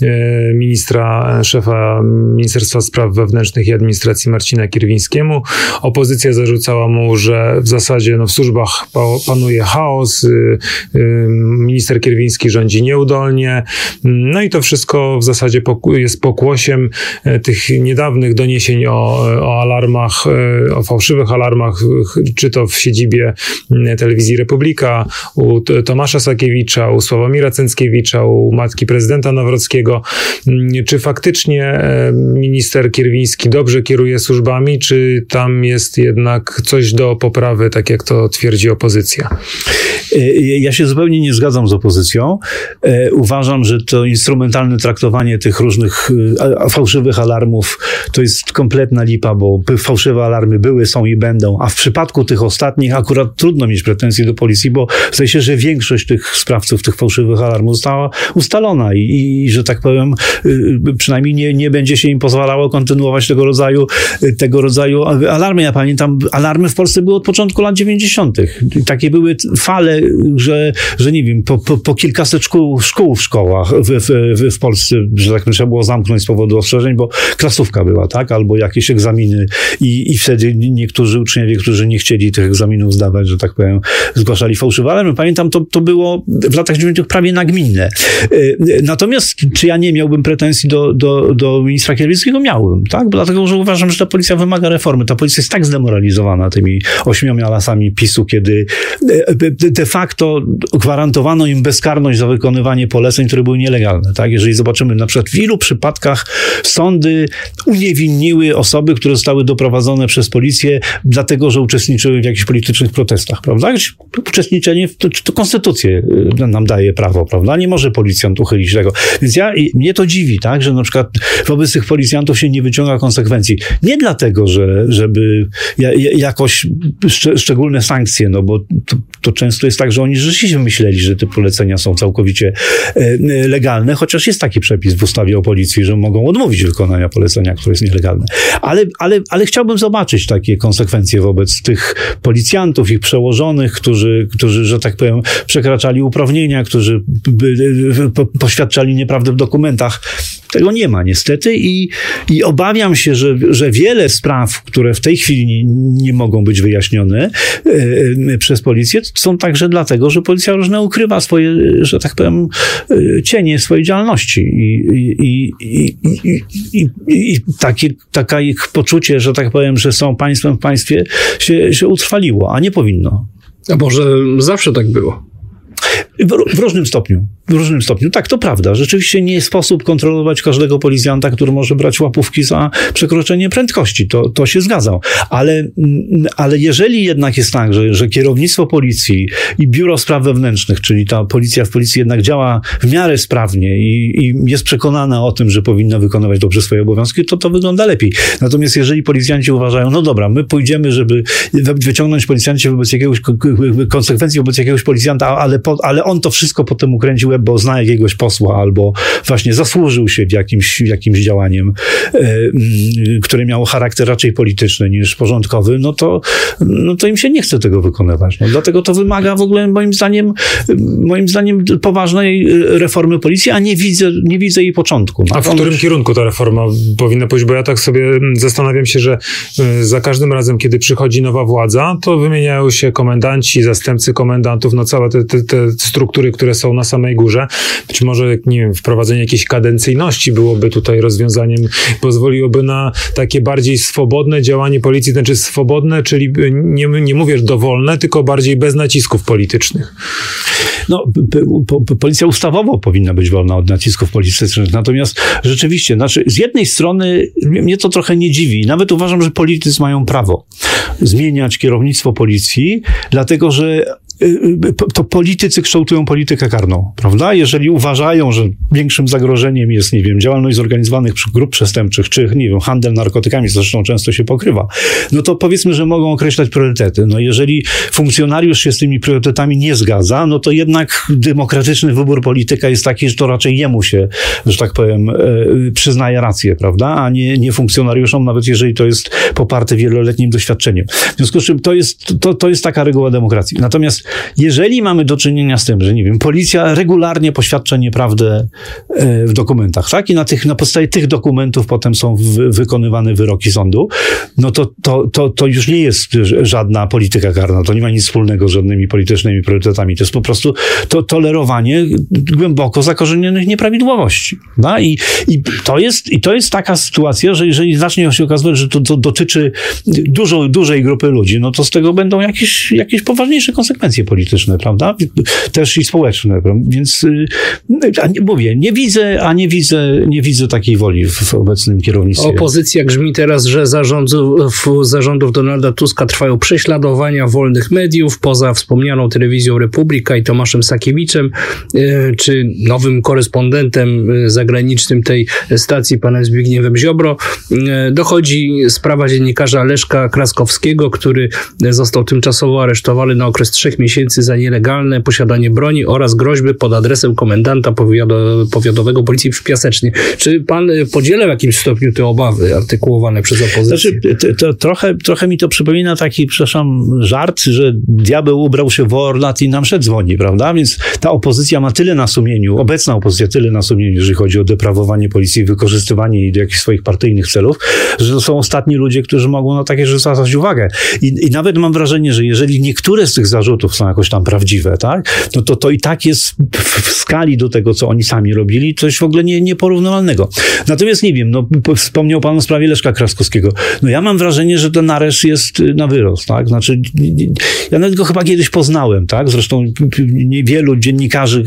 szefa Ministerstwa Spraw Wewnętrznych i Administracji Marcina Kierwińskiemu. Opozycja zarzucała mu, że w zasadzie w służbach panuje chaos, minister Kierwiński rządzi nieudolnie. No i to wszystko w zasadzie jest pokłosiem tych niedawnych doniesień o alarmach, o fałszywych alarmach, czy to w siedzibie telewizji Republika, u Tomasza Sakiewicza, u Sławomira Cęckiewicza, u matki prezydenta Nawrockiego. Czy faktycznie minister Kierwiński dobrze kieruje służbami, czy tam jest jednak coś do poprawy, tak jak to twierdzi opozycja? Ja się zupełnie nie zgadzam z opozycją. Uważam, że to instrumentalne traktowanie tych różnych fałszywych alarmów to jest kompletna lipa, bo fałszywe alarmy były, są i będą, a w przypadku tych ostatnich akurat trudno mieć pretensje do policji, bo zdaje się, że większość tych sprawców tych fałszywych alarmów została ustalona i że tak powiem, przynajmniej nie będzie się im pozwalało kontynuować tego rodzaju alarmy. Ja pamiętam, alarmy w Polsce były od początku lat 90. Takie były fale, że nie wiem, po kilkaset szkół w szkołach w Polsce, że tak powiem, trzeba było zamknąć z powodu ostrzeżeń, bo klasówka była, tak? albo jakieś egzaminy i wtedy niektórzy uczniowie, którzy nie chcieli tych egzaminów zdawać, że tak powiem, zgłaszali fałszywe alarmy. Pamiętam, to było w latach 90. prawie nagminne. Natomiast czy ja nie miałbym pretensji do ministra Kierwińskiego? Miałbym, tak? Dlatego, że uważam, że ta policja wymaga reformy. Ta policja jest tak zdemoralizowana tymi 8 lasami PiS-u, kiedy de facto gwarantowano im bezkarność za wykonywanie poleceń, które były nielegalne, tak? Jeżeli zobaczymy na przykład w ilu przypadkach sądy uniewinniły osoby, które zostały doprowadzone przez policję dlatego, że uczestniczyły w jakichś politycznych protestach, prawda? Uczestniczenie to konstytucja nam daje prawo, prawda? Nie może policjant uchylić tego. Więc mnie to dziwi, tak? Że na przykład wobec tych policjantów się nie wyciąga konsekwencji. Nie dlatego, żeby jakoś szczególne sankcje, no bo to często jest tak, że oni rzeczywiście myśleli, że te polecenia są całkowicie legalne, chociaż jest taki przepis w ustawie o policji, że mogą odmówić wykonania polecenia, które jest nielegalne. Ale chciałbym zobaczyć takie konsekwencje wobec tych policjantów, ich przełożonych, którzy, że tak powiem, przekraczali uprawnienia, którzy poświadczali nieprawdę w dokumentach. Tego nie ma niestety i obawiam się, że wiele spraw, które w tej chwili nie mogą być wyjaśnione przez policję, są także dlatego, że policja różne ukrywa swoje, że tak powiem, cienie swojej działalności i takie ich poczucie, że tak powiem, że są państwem w państwie się utrwaliło, a nie powinno. A może zawsze tak było? W różnym stopniu. Tak, to prawda. Rzeczywiście nie jest sposób kontrolować każdego policjanta, który może brać łapówki za przekroczenie prędkości. To się zgadzam. Ale jeżeli jednak jest tak, że kierownictwo policji i biuro spraw wewnętrznych, czyli ta policja w policji jednak działa w miarę sprawnie i jest przekonana o tym, że powinna wykonywać dobrze swoje obowiązki, to wygląda lepiej. Natomiast jeżeli policjanci uważają, no dobra, my pójdziemy, żeby wyciągnąć policjancie wobec jakiegoś konsekwencji wobec jakiegoś policjanta, ale on to wszystko potem ukręcił, bo zna jakiegoś posła albo właśnie zasłużył się jakimś działaniem, które miało charakter raczej polityczny niż porządkowy, no to im się nie chce tego wykonywać. No, dlatego to wymaga w ogóle moim zdaniem poważnej reformy policji, a nie widzę jej początku. A w którym kierunku ta reforma powinna pójść? Bo ja tak sobie zastanawiam się, że za każdym razem, kiedy przychodzi nowa władza, to wymieniają się komendanci, zastępcy komendantów, no całe te struktury, które są na samej górze. Być może, nie wiem, wprowadzenie jakiejś kadencyjności byłoby tutaj rozwiązaniem, pozwoliłoby na takie bardziej swobodne działanie policji, znaczy swobodne, czyli nie mówię dowolne, tylko bardziej bez nacisków politycznych. No, policja ustawowo powinna być wolna od nacisków politycznych, natomiast rzeczywiście, z jednej strony mnie to trochę nie dziwi, nawet uważam, że politycy mają prawo zmieniać kierownictwo policji, dlatego że to politycy kształtują politykę karną, prawda? Jeżeli uważają, że większym zagrożeniem jest, nie wiem, działalność zorganizowanych grup przestępczych, czy, nie wiem, handel narkotykami, zresztą często się pokrywa, no to powiedzmy, że mogą określać priorytety. No jeżeli funkcjonariusz się z tymi priorytetami nie zgadza, no to jednak demokratyczny wybór polityka jest taki, że to raczej jemu się, że tak powiem, przyznaje rację, prawda? A nie funkcjonariuszom, nawet jeżeli to jest poparte wieloletnim doświadczeniem. W związku z czym to jest taka reguła demokracji. Natomiast jeżeli mamy do czynienia z tym, że, nie wiem, policja regularnie poświadcza nieprawdę w dokumentach, tak? I na podstawie tych dokumentów potem są wykonywane wyroki sądu, no to już nie jest żadna polityka karna. To nie ma nic wspólnego z żadnymi politycznymi priorytetami. To jest po prostu tolerowanie głęboko zakorzenionych nieprawidłowości. No? I to jest taka sytuacja, że jeżeli zacznie się okazywać, że to dotyczy dużej grupy ludzi, no to z tego będą jakieś poważniejsze konsekwencje polityczne, prawda? Też i społeczne. Więc mówię, nie widzę takiej woli w obecnym kierownictwie. Opozycja grzmi teraz, że zarządów Donalda Tuska trwają prześladowania wolnych mediów, poza wspomnianą telewizją Republika i Tomaszem Sakiewiczem, czy nowym korespondentem zagranicznym tej stacji, panem Zbigniewem Ziobro. Dochodzi sprawa dziennikarza Leszka Kraskowskiego, który został tymczasowo aresztowany na okres 3 miesięcy miesięcy za nielegalne posiadanie broni oraz groźby pod adresem komendanta powiatowego policji w Piasecznie. Czy pan podziela w jakimś stopniu te obawy artykułowane przez opozycję? Trochę mi to przypomina taki, żart, że diabeł ubrał się w orlat i nam mszę dzwoni, prawda? Więc ta opozycja ma tyle na sumieniu, obecna opozycja tyle na sumieniu, jeżeli chodzi o deprawowanie policji, wykorzystywanie jej do jakichś swoich partyjnych celów, że to są ostatni ludzie, którzy mogą na takie rzeczy zwracać uwagę. I nawet mam wrażenie, że jeżeli niektóre z tych zarzutów są jakoś tam prawdziwe, tak? No to i tak jest w skali do tego, co oni sami robili, coś w ogóle nieporównywalnego. Natomiast nie wiem, wspomniał pan o sprawie Leszka Kraskowskiego. No ja mam wrażenie, że ten areszt jest na wyrost, tak? Znaczy, ja nawet go chyba kiedyś poznałem, tak? Zresztą niewielu dziennikarzy,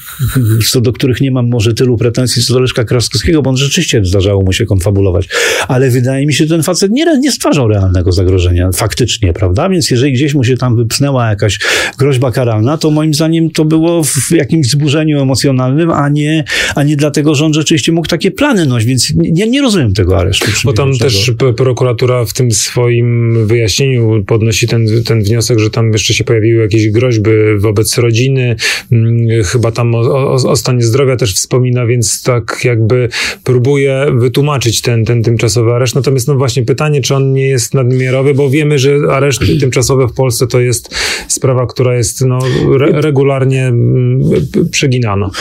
co do których nie mam może tylu pretensji co do Leszka Kraskowskiego, bo on rzeczywiście zdarzało mu się konfabulować. Ale wydaje mi się, że ten facet nie stwarzał realnego zagrożenia faktycznie, prawda? Więc jeżeli gdzieś mu się tam wypsnęła jakaś groźba karalna, to moim zdaniem to było w jakimś wzburzeniu emocjonalnym, a nie dlatego, że on rzeczywiście mógł takie plany nosić, więc nie rozumiem tego aresztu. Bo tam też prokuratura w tym swoim wyjaśnieniu podnosi ten wniosek, że tam jeszcze się pojawiły jakieś groźby wobec rodziny, chyba tam o stanie zdrowia też wspomina, więc tak jakby próbuje wytłumaczyć ten tymczasowy areszt. Natomiast właśnie pytanie, czy on nie jest nadmiarowy, bo wiemy, że areszty tymczasowe w Polsce to jest sprawa, która jest regularnie przeginana.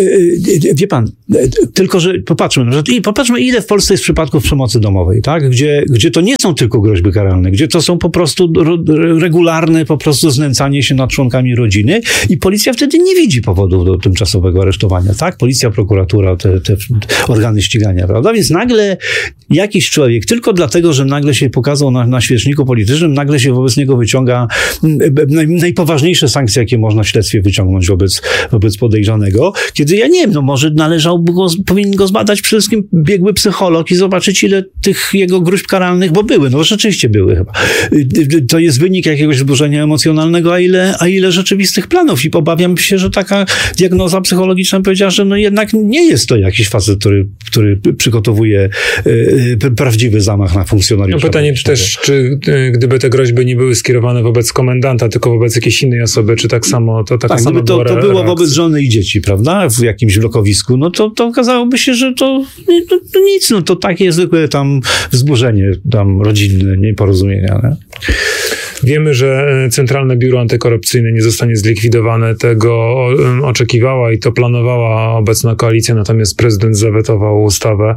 Wie pan, tylko że popatrzmy, ile w Polsce jest przypadków przemocy domowej, tak? Gdzie to nie są tylko groźby karalne, gdzie to są po prostu regularne po prostu znęcanie się nad członkami rodziny i policja wtedy nie widzi powodów do tymczasowego aresztowania, tak? Policja, prokuratura, te organy ścigania, prawda? Więc nagle jakiś człowiek, tylko dlatego, że nagle się pokazał na świeczniku politycznym, nagle się wobec niego wyciąga najpoważniejsze sankcje, jakie można w śledztwie wyciągnąć wobec podejrzanego, kiedy ja nie wiem, może powinien go zbadać przede wszystkim biegły psycholog i zobaczyć, ile tych jego gruźb karalnych, bo były, rzeczywiście były chyba. To jest wynik jakiegoś wzburzenia emocjonalnego, a ile rzeczywistych planów i obawiam się, że taka diagnoza psychologiczna powiedziała, że jednak nie jest to jakiś facet, który przygotowuje prawdziwy zamach na funkcjonariusza. Pytanie też, czy gdyby te groźby nie były skierowane wobec komendanta, tylko wobec jakiejś innej osoby, czy tak samo to gdyby to było wobec żony i dzieci, prawda? W jakimś blokowisku, to okazałoby się, że to nic, to takie zwykłe tam wzburzenie tam rodzinne, nieporozumienia. Nie? Wiemy, że Centralne Biuro Antykorupcyjne nie zostanie zlikwidowane. Tego oczekiwała i to planowała obecna koalicja, natomiast prezydent zawetował ustawę.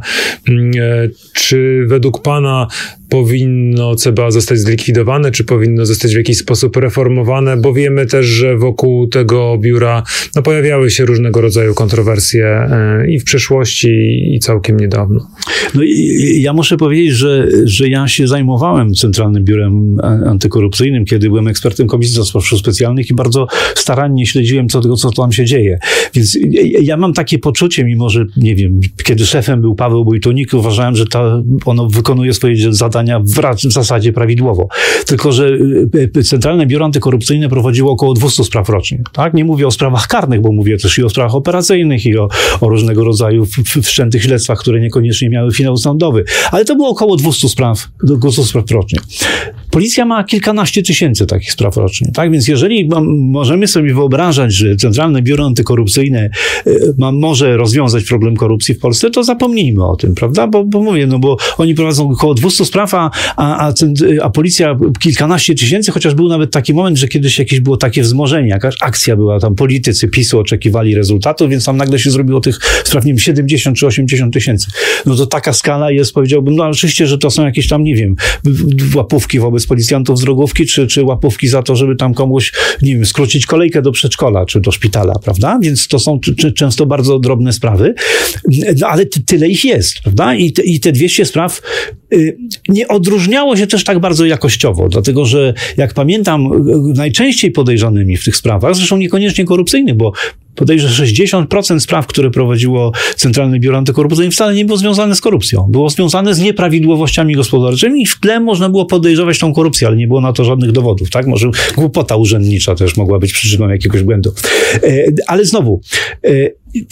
Czy według pana powinno CBA zostać zlikwidowane, czy powinno zostać w jakiś sposób reformowane? Bo wiemy też, że wokół tego biura pojawiały się różnego rodzaju kontrowersje i w przeszłości, i całkiem niedawno. Ja muszę powiedzieć, że ja się zajmowałem Centralnym Biurem Antykorupcyjnym, kiedy byłem ekspertem Komisji do Spraw Specjalnych i bardzo starannie śledziłem co tam się dzieje. Więc ja mam takie poczucie, mimo że, nie wiem, kiedy szefem był Paweł Wojtunik, uważałem, że ono wykonuje swoje zadania w zasadzie prawidłowo. Tylko że Centralne Biuro Antykorupcyjne prowadziło około 200 spraw rocznie. Tak? Nie mówię o sprawach karnych, bo mówię też i o sprawach operacyjnych, i o różnego rodzaju wszczętych śledztwach, które niekoniecznie miały finał sądowy. Ale to było około 200 spraw rocznie. Policja ma kilkanaście tysięcy takich spraw rocznie. Tak? Więc jeżeli możemy sobie wyobrażać, że Centralne Biuro Antykorupcyjne może rozwiązać problem korupcji w Polsce, to zapomnijmy o tym, prawda? Bo mówię, bo oni prowadzą około 200 spraw, a policja kilkanaście tysięcy, chociaż był nawet taki moment, że kiedyś jakieś było takie wzmożenie, jakaś akcja była, tam politycy PiS-u oczekiwali rezultatów, więc tam nagle się zrobiło tych spraw, nie wiem, 70 czy 80 tysięcy. To taka skala jest, powiedziałbym, oczywiście, że to są jakieś tam, nie wiem, łapówki wobec policjantów z drogówki, czy łapówki za to, żeby tam komuś, nie wiem, skrócić kolejkę do przedszkola, czy do szpitala, prawda? Więc to są często bardzo drobne sprawy, ale tyle ich jest, prawda? I te 200 spraw nie odróżniało się też tak bardzo jakościowo, dlatego że jak pamiętam, najczęściej podejrzanymi w tych sprawach, zresztą niekoniecznie korupcyjnych, bo podejrzewam, że 60% spraw, które prowadziło Centralne Biuro Antykorupcyjne, wcale nie było związane z korupcją. Było związane z nieprawidłowościami gospodarczymi i w tle można było podejrzewać tą korupcję, ale nie było na to żadnych dowodów, tak? Może głupota urzędnicza też mogła być przyczyną jakiegoś błędu. Ale znowu,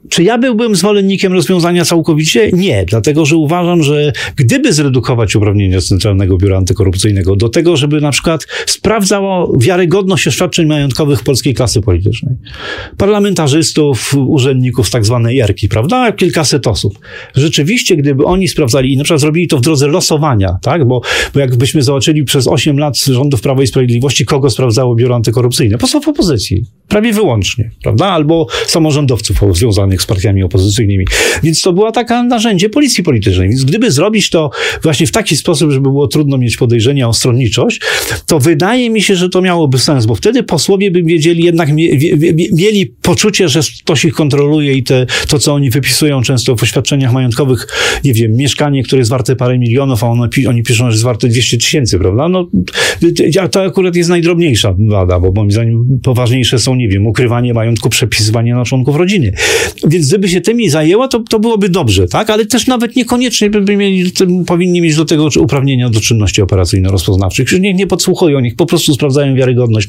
Czy ja byłbym zwolennikiem rozwiązania całkowicie? Nie, dlatego że uważam, że gdyby zredukować uprawnienia Centralnego Biura Antykorupcyjnego do tego, żeby na przykład sprawdzało wiarygodność oświadczeń majątkowych polskiej klasy politycznej, parlamentarzystów, urzędników z tak zwanej jarki, prawda? Kilkaset osób. Rzeczywiście, gdyby oni sprawdzali i na przykład zrobili to w drodze losowania, tak? Bo jakbyśmy zobaczyli przez 8 lat rządów Prawa i Sprawiedliwości, kogo sprawdzało Biuro Antykorupcyjne? Posłów opozycji. Prawie wyłącznie, prawda? Albo samorządowców związanych z partiami opozycyjnymi. Więc to było takie narzędzie policji politycznej. Więc gdyby zrobić to właśnie w taki sposób, żeby było trudno mieć podejrzenia o stronniczość, to wydaje mi się, że to miałoby sens, bo wtedy posłowie by wiedzieli, jednak mieli poczucie, że ktoś ich kontroluje i to, co oni wypisują często w oświadczeniach majątkowych, nie wiem, mieszkanie, które jest warte parę milionów, a oni piszą, że jest warte 200 000, prawda? No, to akurat jest najdrobniejsza wada, bo moim zdaniem poważniejsze są, nie wiem, ukrywanie majątku, przepisywanie na członków rodziny. Więc gdyby się tymi zajęła, to byłoby dobrze, tak? Ale też nawet niekoniecznie powinni mieć do tego uprawnienia do czynności operacyjno-rozpoznawczych. Już nie podsłuchują, niech po prostu sprawdzają wiarygodność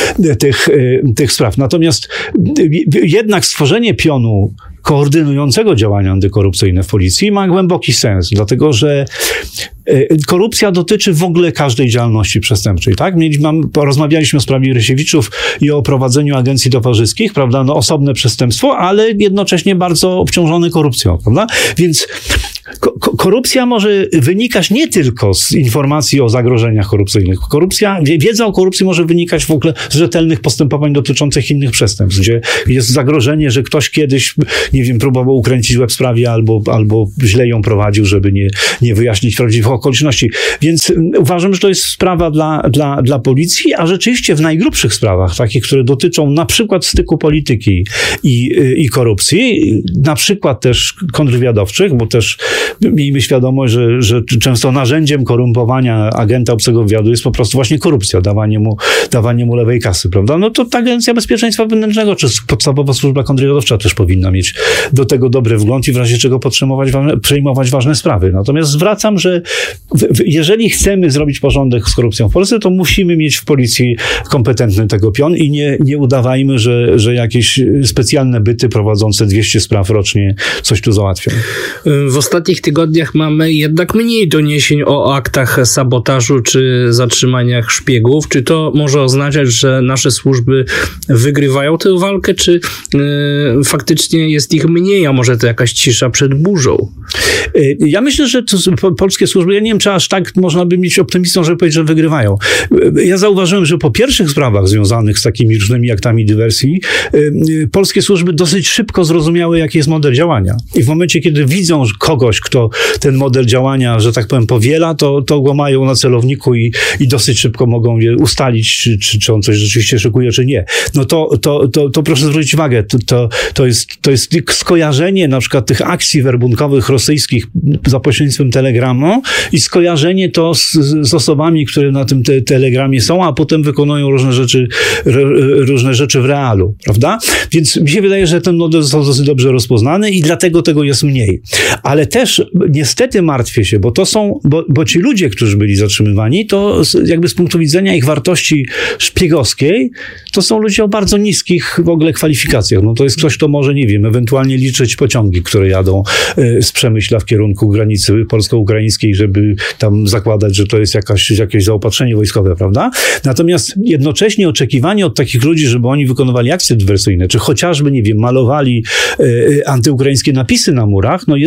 tych spraw. Natomiast jednak stworzenie pionu koordynującego działania antykorupcyjne w policji ma głęboki sens, dlatego że korupcja dotyczy w ogóle każdej działalności przestępczej, tak? Rozmawialiśmy o sprawie Rysiewiczów i o prowadzeniu agencji towarzyskich, prawda? No, osobne przestępstwo, ale jednocześnie bardzo obciążone korupcją, prawda? Więc korupcja może wynikać nie tylko z informacji o zagrożeniach korupcyjnych. Wiedza o korupcji może wynikać w ogóle z rzetelnych postępowań dotyczących innych przestępstw, gdzie jest zagrożenie, że ktoś kiedyś, nie wiem, próbował ukręcić łeb sprawie albo źle ją prowadził, żeby nie wyjaśnić prawdziwych okoliczności. Więc uważam, że to jest sprawa dla policji, a rzeczywiście w najgrubszych sprawach, takich, które dotyczą na przykład styku polityki i korupcji, na przykład też kontrwywiadowczych, bo też miejmy świadomość, że często narzędziem korumpowania agenta obcego wywiadu jest po prostu właśnie korupcja, dawanie mu lewej kasy, prawda? No to ta Agencja Bezpieczeństwa Wewnętrznego, czy podstawowa służba kontrwywiadowcza też powinna mieć do tego dobry wgląd i w razie czego przejmować ważne sprawy. Natomiast zwracam, że jeżeli chcemy zrobić porządek z korupcją w Polsce, to musimy mieć w policji kompetentny tego pion i nie udawajmy, że jakieś specjalne byty prowadzące 200 spraw rocznie coś tu załatwią. W ostatnich tygodniach mamy jednak mniej doniesień o aktach sabotażu czy zatrzymaniach szpiegów. Czy to może oznaczać, że nasze służby wygrywają tę walkę, czy faktycznie jest ich mniej, a może to jakaś cisza przed burzą? Ja myślę, że polskie służby, ja nie wiem, czy aż tak można by mieć optymistą, żeby powiedzieć, że wygrywają. Ja zauważyłem, że po pierwszych sprawach związanych z takimi różnymi aktami dywersji, polskie służby dosyć szybko zrozumiały, jaki jest model działania. I w momencie, kiedy widzą kogoś, kto ten model działania, że tak powiem, powiela, to go mają na celowniku i dosyć szybko mogą je ustalić, czy on coś rzeczywiście szykuje, czy nie. No to proszę zwrócić uwagę, to jest skojarzenie na przykład tych akcji werbunkowych rosyjskich za pośrednictwem Telegramu i skojarzenie to z osobami, które na tym Telegramie są, a potem wykonują różne rzeczy w realu, prawda? Więc mi się wydaje, że ten model został dosyć dobrze rozpoznany i dlatego tego jest mniej. Ale też niestety martwię się, bo ci ludzie, którzy byli zatrzymywani, to jakby z punktu widzenia ich wartości szpiegowskiej, to są ludzie o bardzo niskich w ogóle kwalifikacjach. No to jest ktoś, kto może, nie wiem, ewentualnie liczyć pociągi, które jadą z Przemyśla w kierunku granicy polsko-ukraińskiej, żeby tam zakładać, że to jest jakieś zaopatrzenie wojskowe, prawda? Natomiast jednocześnie oczekiwanie od takich ludzi, żeby oni wykonywali akcje dywersyjne, czy chociażby, nie wiem, malowali antyukraińskie napisy na murach, no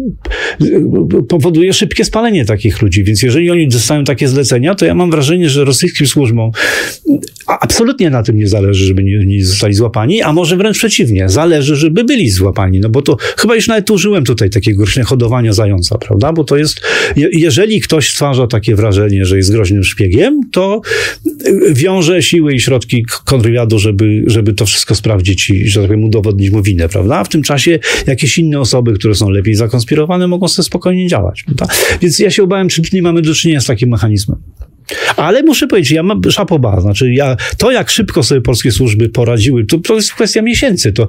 powoduje szybkie spalenie takich ludzi. Więc jeżeli oni dostają takie zlecenia, to ja mam wrażenie, że rosyjskim służbom absolutnie na tym nie zależy, żeby nie zostali złapani, a może wręcz przeciwnie, zależy, żeby byli złapani. No bo to chyba już nawet użyłem tutaj takiego hodowania zająca, prawda? Bo to jest, jeżeli ktoś stwarza takie wrażenie, że jest groźnym szpiegiem, to wiąże siły i środki kontrwywiadu, żeby to wszystko sprawdzić i, że tak powiem, udowodnić mu winę, prawda? A w tym czasie jakieś inne osoby, które są lepiej zakonspirowane, mogą sobie spokojnie działać, prawda? Więc ja się obawiam, czy nie mamy do czynienia z takim mechanizmem. Ale muszę powiedzieć, ja mam chapeau bas, znaczy to jak szybko sobie polskie służby poradziły, to jest kwestia miesięcy. To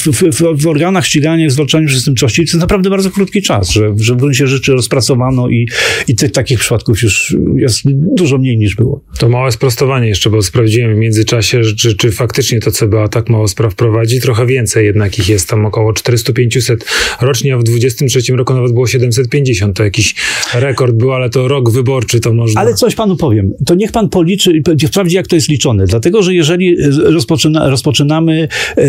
w organach ścigania i zwalczania przestępczości to jest naprawdę bardzo krótki czas, że w gruncie rzeczy rozpracowano i takich przypadków już jest dużo mniej niż było. To małe sprostowanie jeszcze, bo sprawdziłem w międzyczasie, czy faktycznie to CBA tak mało spraw prowadzi. Trochę więcej jednak ich jest, tam około 400-500 rocznie, a w 2023 roku nawet było 750. To jakiś rekord był, ale to rok wyborczy, to można... Ale coś panu powiem. To niech pan policzy i sprawdzi, jak to jest liczone. Dlatego, że jeżeli rozpoczynamy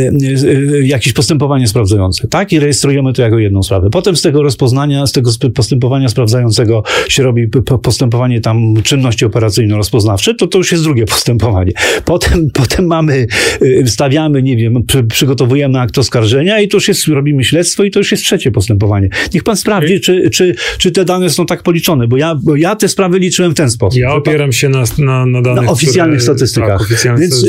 jakieś postępowanie sprawdzające, tak? I rejestrujemy to jako jedną sprawę. Potem z tego postępowania sprawdzającego się robi postępowanie tam czynności operacyjno-rozpoznawcze, to już jest drugie postępowanie. Potem stawiamy, nie wiem, przygotowujemy akt oskarżenia i to już robimy śledztwo i to już jest trzecie postępowanie. Niech pan sprawdzi, czy te dane są tak policzone, bo ja te sprawy liczyłem w ten sposób. Ja opieram się na danych, na oficjalnych statystykach. Więc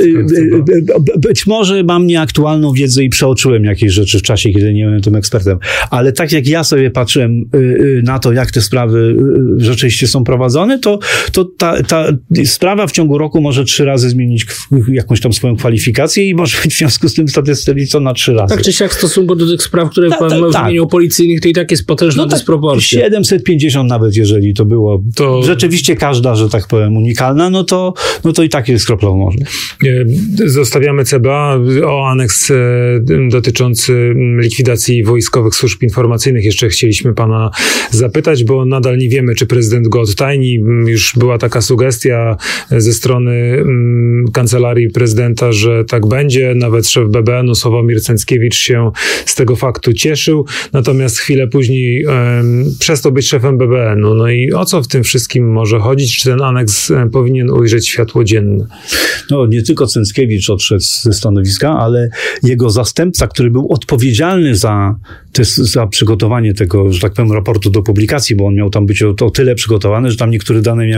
być może mam nieaktualną wiedzę i przeoczyłem jakieś rzeczy w czasie, kiedy nie byłem tym ekspertem. Ale tak jak ja sobie patrzyłem na to, jak te sprawy rzeczywiście są prowadzone, to ta sprawa w ciągu roku może 3 razy zmienić jakąś tam swoją kwalifikację i może być w związku z tym statystycznie liczona 3 razy. Tak czy siak w stosunku do tych spraw, które pan wymienił policyjnych, to i tak jest potężna dysproporcja. 750 nawet, jeżeli to było rzeczywiście każda, że tak powiem, unikalna, no to i tak jest kroplą morza. Zostawiamy CBA. O aneks dotyczący likwidacji wojskowych służb informacyjnych jeszcze chcieliśmy pana zapytać, bo nadal nie wiemy, czy prezydent go odtajni. Już była taka sugestia ze strony kancelarii prezydenta, że tak będzie. Nawet szef BBN-u Sławomir Cęckiewicz się z tego faktu cieszył. Natomiast chwilę później przestał być szefem BBN-u. No i o co w tym wszystkim może chodzić? Czy ten aneks powinien ujrzeć światło dzienne? No, nie tylko Cęckiewicz odszedł ze stanowiska, ale jego zastępca, który był odpowiedzialny za przygotowanie tego, że tak powiem, raportu do publikacji, bo on miał tam być o tyle przygotowany, że tam niektóre dane miały